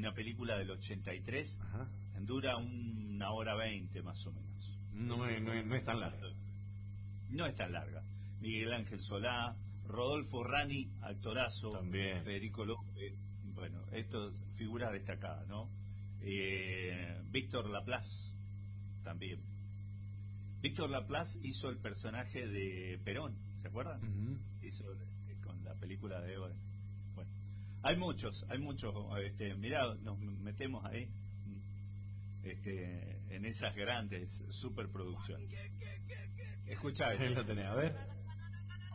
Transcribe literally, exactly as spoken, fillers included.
una película del ochenta y tres. Ajá. Dura una hora veinte más o menos. No es, no es, no es tan larga. No es tan larga. Miguel Ángel Solá, Rodolfo Rani, actorazo. También. Federico López. Bueno, esto figuras destacadas, ¿no? Eh, Víctor Laplace también. Víctor Laplace hizo el personaje de Perón, ¿se acuerdan? Uh-huh. Hizo eh, con la película de Eva. Bueno, hay muchos, hay muchos. Este, mirá, nos metemos ahí, este, en esas grandes superproducciones. Escuchá, Ahí lo tenés, a ver.